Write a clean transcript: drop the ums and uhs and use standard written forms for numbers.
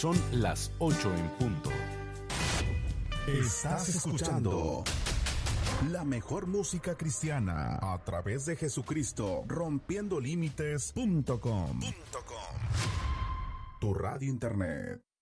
Son las 8 en punto. Estás escuchando la mejor música cristiana a través de Jesucristo, rompiendolímites.com. Tu radio internet.